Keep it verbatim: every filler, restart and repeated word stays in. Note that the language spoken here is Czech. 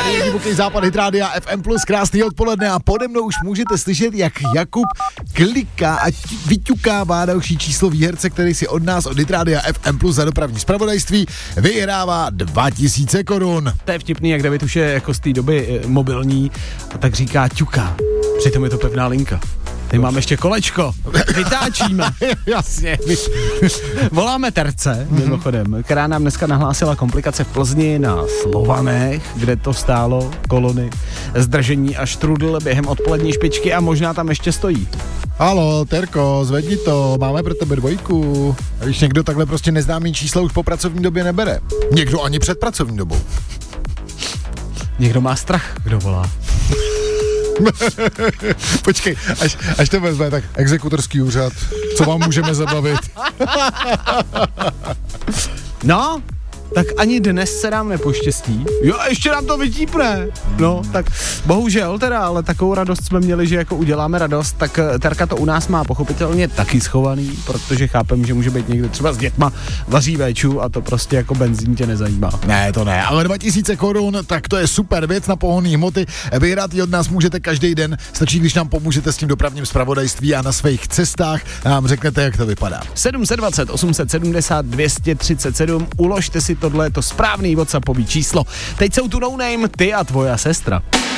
Divoký západ, Hit Rádia F M plus, krásný odpoledne a pode mnou už můžete slyšet, jak Jakub kliká a vyťukává další číslo výherce, který si od nás, od Hit Rádia F M plus za dopravní zpravodajství vyhrává dva tisíce korun. To je vtipný, jak David už je jako z té doby mobilní a tak říká ťuká. Přitom je to pevná linka. Tady máme ještě kolečko. Vytáčíme. Jasně. Voláme Terce, mimochodem, která nám dneska nahlásila komplikace v Plzni na Slovanech, kde to stálo, kolony, zdržení a štrudl během odpolední špičky a možná tam ještě stojí. Halo, Terko, zvedni to, máme pro tebe dvojku. A když někdo takhle prostě neznámý číslo už po pracovní době nebere. Někdo ani před pracovní dobou. Někdo má strach, kdo volá. Počkej, až, až to vezme, tak exekutorský úřad, co vám můžeme zabavit? No, tak ani dnes se nám nepoštěstí. Jo, ještě nám to vytípne. No, tak bohužel teda, ale takovou radost jsme měli, že jako uděláme radost, tak Terka to u nás má pochopitelně taky schovaný, protože chápem, že může být někde třeba s dětma, vaří véču a to prostě jako benzín tě nezajímá. Ne, to ne, ale dva tisíce korun, tak to je super věc na pohonné hmoty. Vyhrát ji od nás můžete každý den, stačí, když nám pomůžete s tím dopravním zpravodajství a na svých cestách nám řeknete, jak to vypadá. sedm set dvacet, osm set sedmdesát, dvě stě třicet sedm, uložte si tohle je to správný WhatsAppový číslo. Teď jsou tu no name, ty a tvoja sestra.